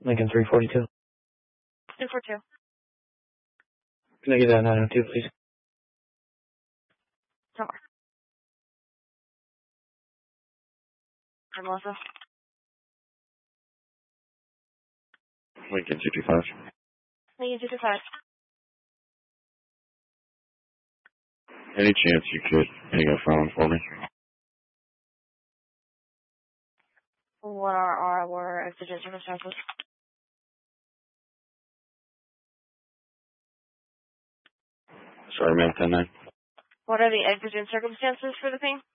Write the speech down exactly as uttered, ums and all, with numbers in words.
Lincoln three forty-two. two forty-two. Can I get that nine oh two, please? Somewhere. Hi, Melissa. Lincoln two two five. Lincoln two two five. Any chance you could hang a phone for me? What are our exigent circumstances? Sorry, ma'am, ten nine. What are the exigent circumstances for the thing?